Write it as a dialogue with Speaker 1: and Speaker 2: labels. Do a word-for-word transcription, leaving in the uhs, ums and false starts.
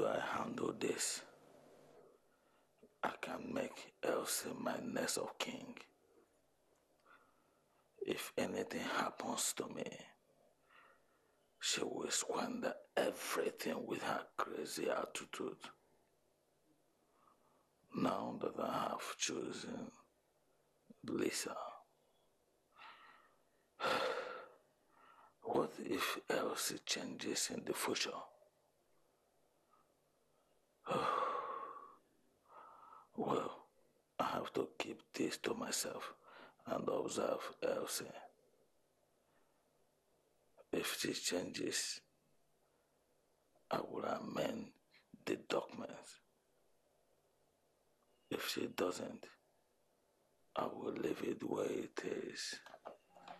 Speaker 1: do I handle this? I can make Elsie my next of king. If anything happens to me, she will squander everything with her crazy attitude. Now that I have chosen Lisa, what if Elsie changes in the future? Well, I have to keep this to myself and observe Elsie. If she changes, I will amend the document. If she doesn't, I will leave it where it is.